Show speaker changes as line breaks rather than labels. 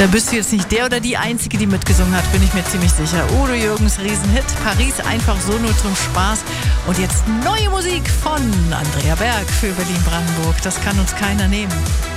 Da bist du jetzt nicht der oder die Einzige, die mitgesungen hat, bin ich mir ziemlich sicher. Udo Jürgens Riesenhit, Paris einfach so nur zum Spaß. Und jetzt neue Musik von Andrea Berg für Berlin-Brandenburg. Das kann uns keiner nehmen.